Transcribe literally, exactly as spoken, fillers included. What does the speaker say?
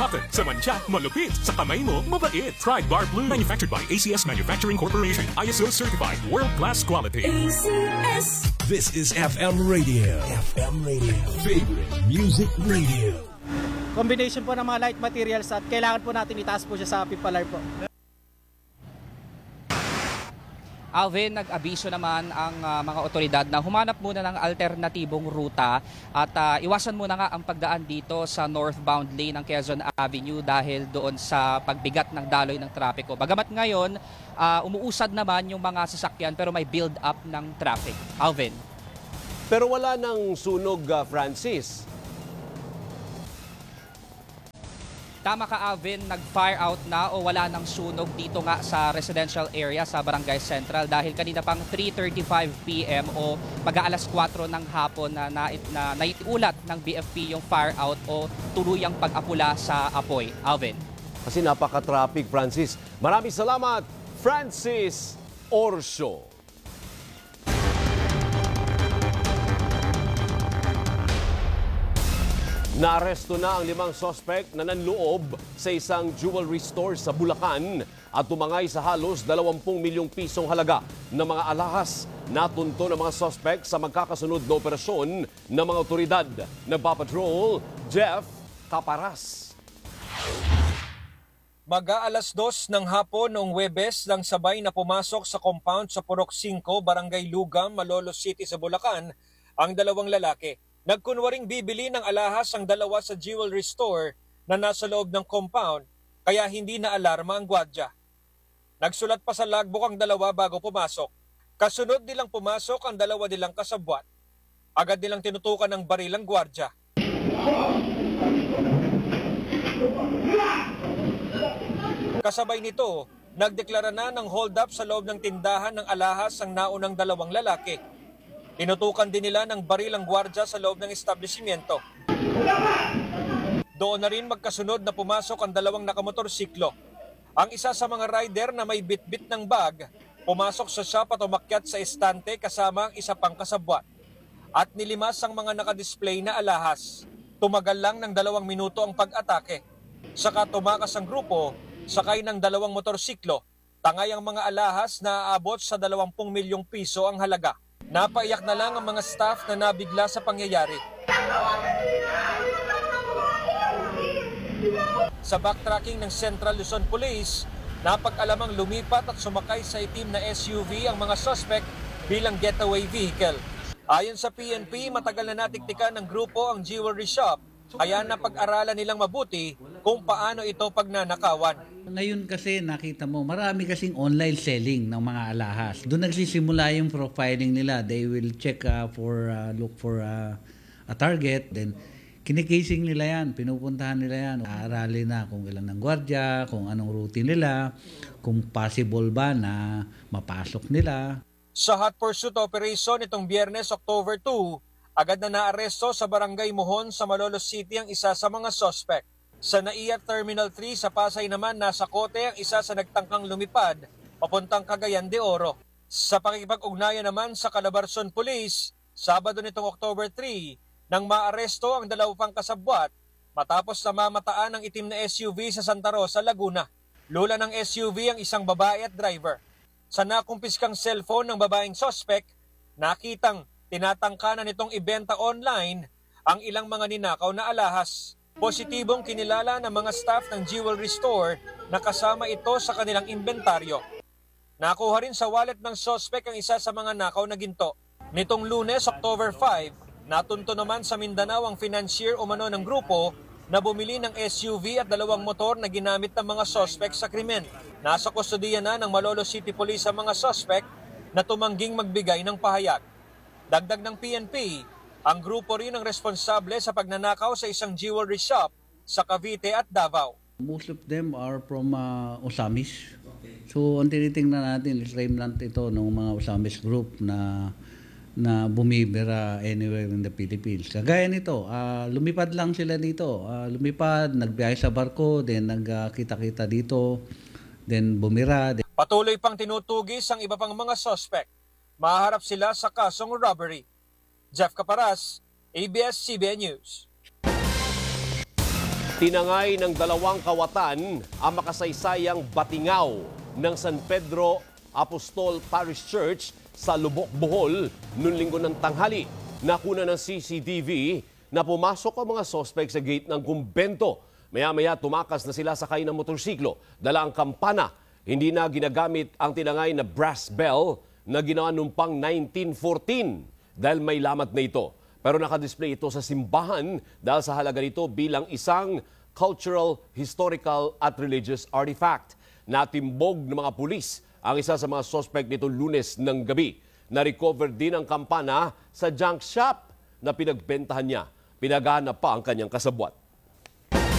Button. Sa mancha, malupit. Sa kamay mo, mabait. Pride Bar Blue. Manufactured by A C S Manufacturing Corporation. I S O certified. World-class quality. A C S. This is F M Radio. F M Radio. Favorite Music Radio. Combination po ng mga light materials at kailangan po natin itaas po siya sa pipalar po. Alvin, nag-abiso naman ang uh, mga otoridad na humanap muna ng alternatibong ruta at uh, iwasan muna nga ang pagdaan dito sa northbound lane ng Quezon Avenue dahil doon sa pagbigat ng daloy ng trapiko. Bagamat ngayon, uh, umuusad naman yung mga sasakyan pero may build-up ng traffic. Alvin. Pero wala nang sunog, uh, Francis. Tama ka, Alvin, nag-fire out na o wala nang sunog dito nga sa residential area sa Barangay Central dahil kanina pang three thirty-five p m o mag-aalas kwatro ng hapon na, na, na naitulat ng B F P yung fire out o tuluyang pag-apula sa apoy. Alvin. Kasi napaka-traffic, Francis. Maraming salamat, Francis Orso. Naaresto na ang limang sospek na nanloob sa isang jewelry store sa Bulacan at tumangay sa halos dalawampung milyong pisong halaga ng mga alahas. Natunto ng mga sospek sa magkakasunod na operasyon ng mga otoridad. Nagpapatrol, Jeff Caparas. Mag-aalas dos ng hapon noong Huwebes nang sabay na pumasok sa compound sa Purok five, Barangay Lugam, Malolos City sa Bulacan ang dalawang lalaki. Nagkunwaring bibili ng alahas ang dalawa sa jewelry store na nasa loob ng compound kaya hindi na alarma ang gwardiya. Nagsulat pa sa logbook ang dalawa bago pumasok. Kasunod nilang pumasok ang dalawa nilang kasabwat. Agad nilang tinutukan ng baril ang gwardiya. Kasabay nito, nagdeklara na ng hold up sa loob ng tindahan ng alahas ang naunang dalawang lalaki. Tinutukan din nila ng baril ang gwardiya sa loob ng establishmento. Doon na rin magkasunod na pumasok ang dalawang nakamotorsiklo. Ang isa sa mga rider na may bit-bit ng bag, pumasok sa shop at umakyat sa estante kasama ang isa pang kasabwat. At nilimas ang mga nakadisplay na alahas. Tumagal lang ng dalawang minuto ang pag-atake. Saka tumakas ang grupo, sakay ng dalawang motorsiklo. Tangay ang mga alahas na aabot sa dalawampung milyong piso ang halaga. Napaiyak na lang ang mga staff na nabigla sa pangyayari. Sa backtracking ng Central Luzon Police, napag-alamang lumipat at sumakay sa itim na S U V ang mga suspect bilang getaway vehicle. Ayon sa P N P, matagal na natiktikan ng grupo ang jewelry shop, kaya napag-aralan nilang mabuti kung paano ito pagnanakawan. Ngayon kasi nakita mo, marami kasing online selling ng mga alahas. Doon nagsisimula yung profiling nila. They will check uh, for, uh, look for uh, a target. Then, kinikasing nila yan. Pinupuntahan nila yan. Aaralin na kung ilan ng gwardiya, kung anong routine nila, kung possible ba na mapasok nila. Sa hot pursuit operation itong Biyernes, October two, agad na naaresto sa Barangay Mohon sa Malolos City ang isa sa mga suspect. Sa Naiya Terminal three sa Pasay naman, nasa kote ang isa sa nagtangkang lumipad papuntang Cagayan de Oro. Sa pakikipag-ugnayan naman sa Calabarzon Police, Sabado nitong October three, nang maaresto ang dalawang kasabwat matapos na mamataan ng itim na S U V sa Santa Rosa, Laguna. Lula ng S U V ang isang babae at driver. Sa nakumpiskang cellphone ng babaeng suspect, nakitang tinatangka na nitong ibenta online ang ilang mga ninakaw na alahas. Positibong kinilala ng mga staff ng jewelry store na kasama ito sa kanilang inventaryo. Nakuha rin sa wallet ng suspect ang isa sa mga nakaw na ginto. Nitong Lunes, October five, natunto naman sa Mindanao ang financier umano ng grupo na bumili ng S U V at dalawang motor na ginamit ng mga suspect sa krimen. Nasa kustodiya na ng Malolos City Police ang mga suspect na tumangging magbigay ng pahayag. Dagdag ng P N P, ang grupo rin ang responsable sa pagnanakaw sa isang jewelry shop sa Cavite at Davao. Most of them are from uh, Osamis. So, ang tinitingnan natin, is remnant ito ng mga Osamis group na na bumibira anywhere in the Philippines. Kagaya nito, uh, lumipad lang sila dito. Uh, lumipad, nagbiyahe sa barko, then nagkita-kita dito, then bumira. Then... Patuloy pang tinutugis ang iba pang mga suspect. Maharap sila sa kasong robbery. Jeff Caparas, A B S C B N News. Tinangay ng dalawang kawatan ang makasaysayang batingaw ng San Pedro Apostol Parish Church sa Lubok, Bohol noong linggo ng tanghali. Nakuna ng C C T V na pumasok ang mga sospek sa gate ng kumbento. Maya-maya tumakas na sila sakay ng motorsiklo, dala ang kampana. Hindi na ginagamit ang tinangay na brass bell na ginawa noong pang nineteen fourteen dahil may lamat na ito. Pero nakadisplay ito sa simbahan dahil sa halaga nito bilang isang cultural, historical at religious artifact. Natimbog ng mga pulis ang isa sa mga suspect nito Lunes ng gabi. Na-recover din ang kampana sa junk shop na pinagbentahan niya. Pinaghahanap pa ang kanyang kasabwat.